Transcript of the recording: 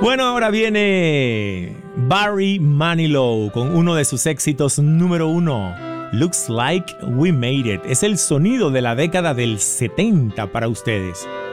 Bueno, ahora viene Barry Manilow con uno de sus éxitos número uno, Looks Like We Made It. Es el sonido de la década del 70 para ustedes.